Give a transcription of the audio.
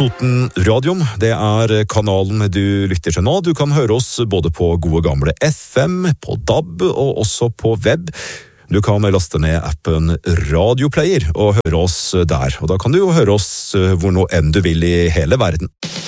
Toten Radio, det kanalen du lytter til nå. Du kan høre oss både på gode gamle FM, på DAB og også på web. Du kan laste ned appen Radioplayer og høre oss der, og da kan du jo høre oss hvor nå enn du vil i hele verden.